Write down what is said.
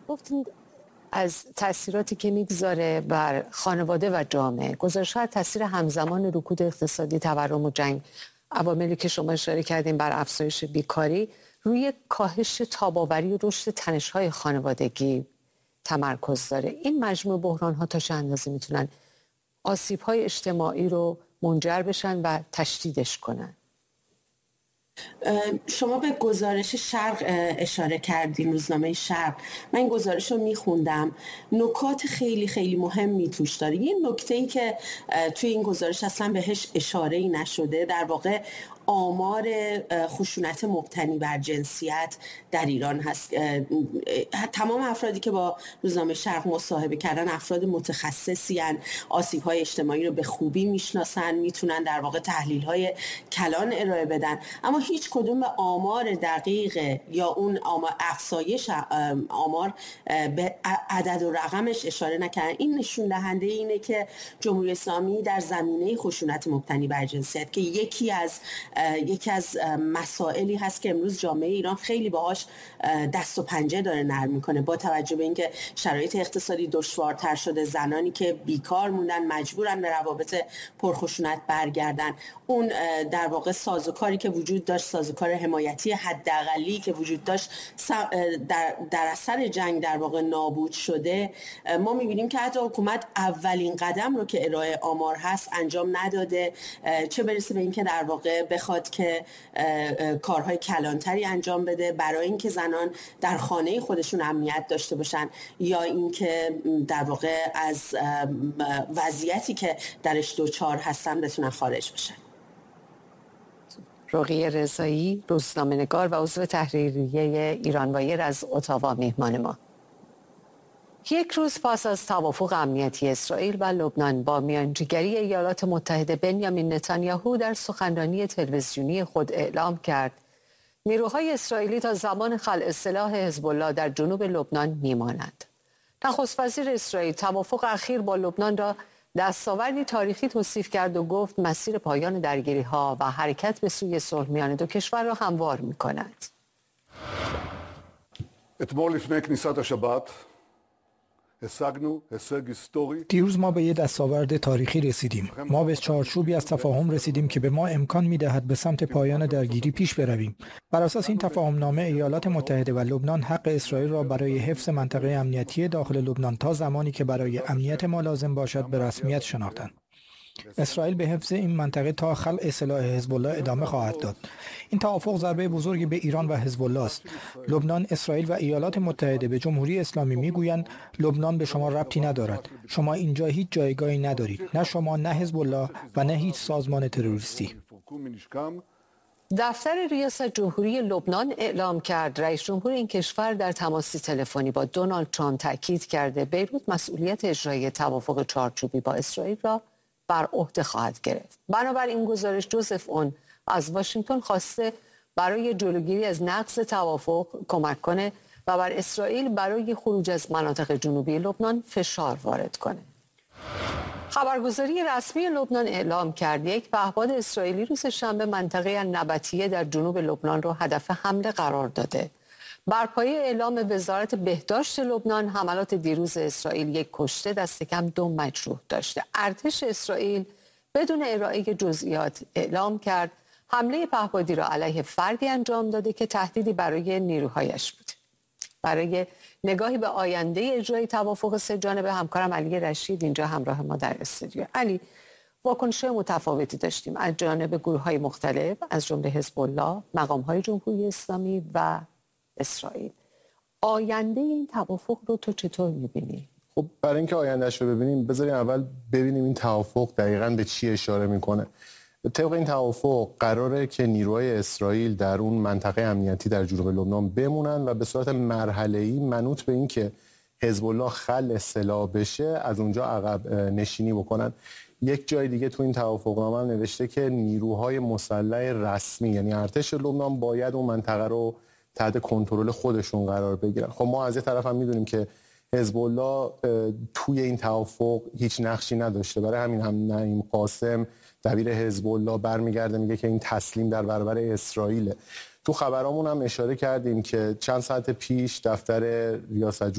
گفتین از تاثیراتی که میگذاره بر خانواده و جامعه، گزارش‌ها تاثیر همزمان رکود اقتصادی، تورم و جنگ، عواملی که شما اشاره کردین بر افزایش بیکاری، روی کاهش تاب‌آوری و رشد تنش‌های خانوادگی تمرکز داره. این مجموع بحران‌ها تا چه اندازه میتونن آسیب‌های اجتماعی رو منجر بشن و تشدیدش کنن؟ شما به گزارش شرق اشاره کردین، روزنامه شرق. من این گزارش رو میخوندم، نکات خیلی خیلی مهمی توش داره. یه نکته‌ای که توی این گزارش اصلا بهش اشاره‌ای نشده، در واقع آمار خشونت مبتنی بر جنسیت در ایران هست. تمام افرادی که با روزنامه شرق مصاحبه کردن افراد متخصصی هستند، آسیب‌های اجتماعی رو به خوبی میشناسن، میتونن در واقع تحلیل‌های کلان ارائه بدن، اما هیچ کدوم آمار دقیق یا اون افزایش آمار به عدد و رقمش اشاره نکردن. این نشون دهنده اینه که جمهوری اسلامی در زمینه خشونت مبتنی بر جنسیت که یکی از مسائلی هست که امروز جامعه ایران خیلی باهاش دست و پنجه داره نرم میکنه، با توجه به اینکه شرایط اقتصادی دشوارتر شده، زنانی که بیکار موندن مجبورن به روابط پرخشونت برگردن، اون در واقع سازوکاری که وجود داشت، سازوکار حمایتی حداقلی که وجود داشت در اثر جنگ در واقع نابود شده. ما میبینیم که حتی حکومت اولین قدم رو که ارائه آمار هست انجام نداده، چه برسه به اینکه در واقع بخواد که کارهای کلانتری انجام بده برای اینکه زنان در خانه خودشون امنیت داشته باشن، یا اینکه در واقع از وضعیتی که درش دوچار هستن بتونن خارج بشن. رقیه رضایی، روزنامه‌نگار و عضو تحریریه ایرانوایر از اتاوا مهمان ما. یک روز پس از توافق امنیتی اسرائیل و لبنان با میانجیگری ایالات متحده، بنیامین نتانیاهو در سخنرانی تلویزیونی خود اعلام کرد نیروهای اسرائیلی تا زمان خلع سلاح حزب الله در جنوب لبنان میمانند. نخست وزیر اسرائیل توافق اخیر با لبنان را دستاوردی تاریخی توصیف کرد و گفت مسیر پایان درگیری‌ها و حرکت به سوی صلح میان دو کشور را هموار می‌کند. دیروز ما به یک دستاورد تاریخی رسیدیم. ما به چارچوبی از تفاهم رسیدیم که به ما امکان می‌دهد به سمت پایان درگیری پیش برویم. بر اساس این تفاهم نامه، ایالات متحده و لبنان حق اسرائیل را برای حفظ منطقه امنیتی داخل لبنان تا زمانی که برای امنیت ما لازم باشد به رسمیت شناختند. اسرائیل به حفظ این منطقه تا خلع سلاح حزب الله ادامه خواهد داد. این توافق ضربه بزرگی به ایران و حزب الله است. لبنان، اسرائیل و ایالات متحده به جمهوری اسلامی میگویند لبنان به شما ربطی ندارد. شما اینجا هیچ جایگاهی ندارید. نه شما، نه حزب الله و نه هیچ سازمان تروریستی. دفتر ریاست جمهوری لبنان اعلام کرد رئیس جمهور این کشور در تماسی تلفنی با دونالد ترامپ تاکید کرده بیروت مسئولیت اجرای توافق چارچوبی با اسرائیل را بر عهده خواهد گرفت. بنابراین گزارش جوزف اون از واشنگتن خواسته برای جلوگیری از نقض توافق کمک کنه و بر اسرائیل برای خروج از مناطق جنوبی لبنان فشار وارد کنه. خبرگزاری رسمی لبنان اعلام کرد یک پهپاد اسرائیلی روز شنبه منطقه نبطیه در جنوب لبنان را هدف حمله قرار داده. بر پایه اعلام وزارت بهداشت لبنان، حملات دیروز اسرائیل یک کشته دست کم 2 مجروح داشته. ارتش اسرائیل بدون ارائه جزئیات اعلام کرد حمله پهپادی را علیه فردی انجام داده که تهدیدی برای نیروهایش بود. برای نگاهی به آینده اجرای توافق سه‌جانبه، همکارم علی رشید اینجا همراه ما در استودیو. علی، واکنش متفاوتی داشتیم از جانب گروه‌های مختلف، از جمله حزب الله، مقام‌های جمهوری اسلامی و اسرائیل. آینده این توافق رو تو چطور می‌بینی؟ خب برای اینکه آیندهش رو ببینیم بذاریم اول ببینیم این توافق دقیقاً به چی اشاره میکنه. طبق این توافق قراره که نیروهای اسرائیل در اون منطقه امنیتی در جنوب لبنان بمونن و به صورت مرحله‌ای منوط به این که حزب الله خلع سلاح بشه از اونجا عقب نشینی بکنن. یک جای دیگه تو این توافقنامه نوشته که نیروهای مسلح رسمی یعنی ارتش لبنان باید اون منطقه رو تحت کنترل خودشون قرار بگیرن. خب ما از یه طرف هم میدونیم که حزب الله توی این توافق هیچ نقشی نداشته، برای همین هم نعیم قاسم دبیر حزب الله برمیگرده میگه که این تسلیم در برابر اسرائیل. تو خبرامون هم اشاره کردیم که چند ساعت پیش دفتر ریاست